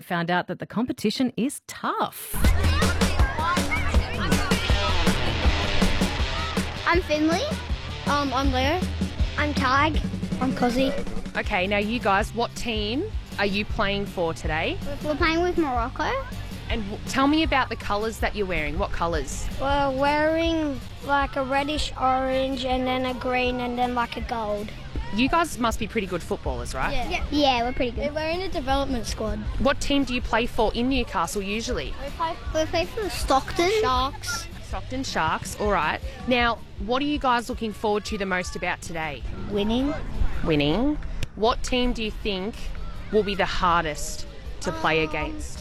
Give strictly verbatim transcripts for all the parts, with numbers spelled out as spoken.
found out that the competition is tough. I'm Finley. Um, I'm Leo. I'm Tig. I'm Cozzy. Okay, now you guys, what team are you playing for today? We're playing with Morocco. And w- tell me about the colours that you're wearing. What colours? We're wearing like a reddish orange and then a green and then like a gold. You guys must be pretty good footballers, right? Yeah. Yeah, we're pretty good. We're in a development squad. What team do you play for in Newcastle usually? We play, we play for Stockton. Sharks. Stockton Sharks, all right. Now, what are you guys looking forward to the most about today? Winning. Winning. What team do you think will be the hardest to play Um, against?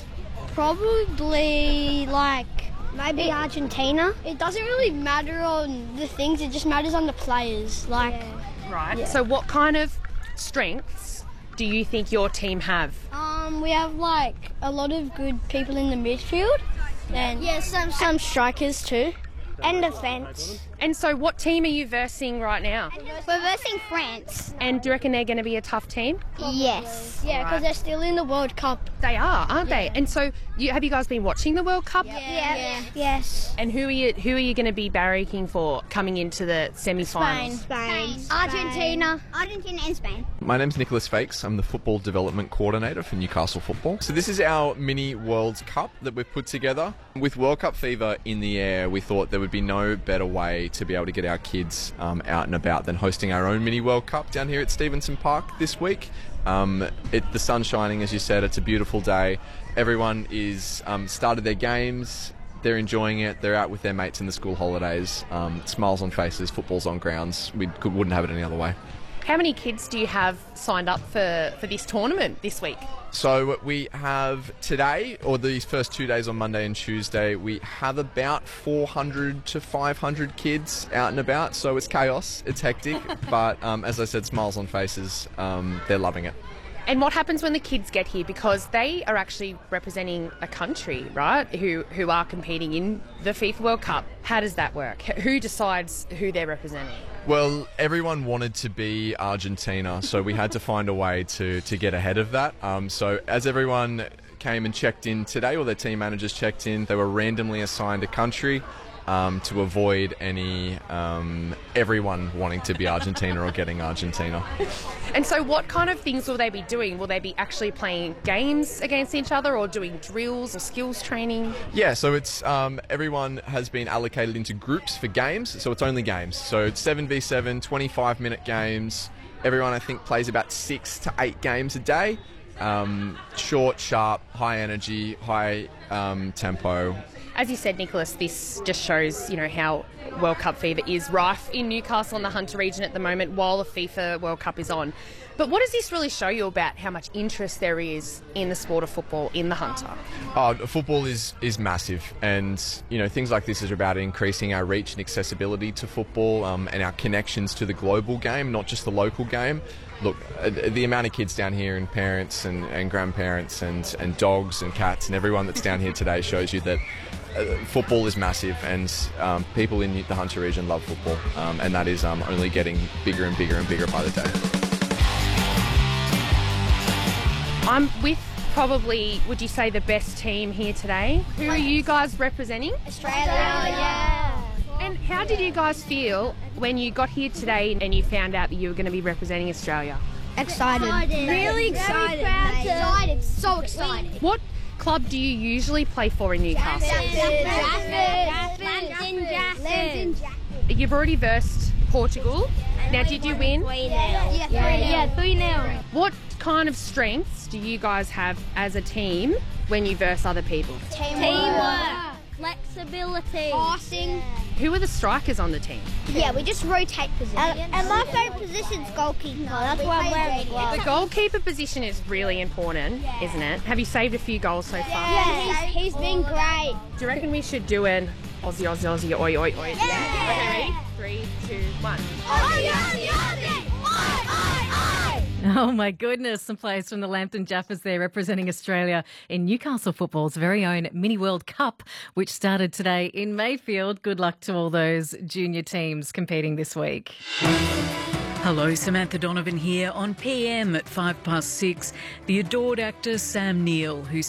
Probably like Maybe Argentina. it doesn't really matter on the things, it just matters on the players. Like Right. yeah. So what kind of strengths do you think your team have? um we have like a lot of good people in the midfield. And Yeah, some, some strikers too. and defence. And so what team are you versing right now? We're versing France. And do you reckon they're going to be a tough team? Yes. Yeah, because they're still in the World Cup. They are, aren't they? And so you, have you guys been watching the World Cup? Yeah. Yes. And who are you who are you going to be barracking for coming into the semi-finals? Spain. Argentina. Argentina and Spain. My name's Nicholas Fakes. I'm the Football Development Coordinator for Newcastle Football. So this is our mini World Cup that we've put together. With World Cup fever in the air, we thought there would be no better way to be able to get our kids um, out and about than hosting our own mini World Cup down here at Stevenson Park this week. Um, it, the sun's shining, as you said. It's a beautiful day. Everyone is um, started their games. They're enjoying it. They're out with their mates in the school holidays. Um, smiles on faces, footballs on grounds. We could, wouldn't have it any other way. How many kids do you have signed up for, for this tournament this week? So we have today, or these first two days on Monday and Tuesday, we have about four hundred to five hundred kids out and about. So it's chaos, it's hectic, but um, as I said, smiles on faces. Um, they're loving it. And what happens when the kids get here? Because they are actually representing a country, right, who, who are competing in the FIFA World Cup. How does that work? Who decides who they're representing? Well, everyone wanted to be Argentina, so we had to find a way to, to get ahead of that. Um, so as everyone came and checked in today, or their team managers checked in, they were randomly assigned a country um, to avoid any um, everyone wanting to be Argentina or getting Argentina. And so what kind of things will they be doing? Will they be actually playing games against each other or doing drills or skills training? Yeah, so it's um, everyone has been allocated into groups for games, so it's only games. So it's seven v seven, twenty-five minute games. Everyone, I think, plays about six to eight games a day. Um, short, sharp, high energy, high um, tempo. As you said, Nicholas, this just shows, you know, how World Cup fever is rife in Newcastle and the Hunter region at the moment while the FIFA World Cup is on. But what does this really show you about how much interest there is in the sport of football in the Hunter? Oh, football is, is massive, and you know things like this are about increasing our reach and accessibility to football um, and our connections to the global game, not just the local game. Look, uh, the amount of kids down here and parents and, and grandparents and, and dogs and cats and everyone that's down here today shows you that uh, football is massive, and um, people in the Hunter region love football, um, and that is um, only getting bigger and bigger and bigger by the day. I'm with probably, would you say, the best team here today. Who are you guys representing? Australia. And how did you guys feel when you got here today and you found out that you were going to be representing Australia? Excited. Really excited. Excited. So excited. What club do you usually play for in Newcastle? You've already versed Portugal. Now, did you win? Yeah, three nil. What kind of strengths do you guys have as a team when you verse other people? Teamwork. Flexibility. Passing. Who are the strikers on the team? Yeah, we just rotate positions. And, and my favourite position is goalkeeper. That's why I'm wearing gloves. The goalkeeper position is really important, isn't it? Have you saved a few goals so far? Yeah, he's, he's been great. Do you reckon we should do an Aussie, Aussie, Aussie, oi, oi, oi? Yeah. Okay, ready? Three, two, one. Aussie, Aussie, Aussie! Oi, oi, oi! Oh my goodness, some players from the Lambton Jaffas there representing Australia in Newcastle football's very own Mini World Cup, which started today in Mayfield. Good luck to all those junior teams competing this week. Hello, Samantha Donovan here on P M at five past six. The adored actor Sam Neill, who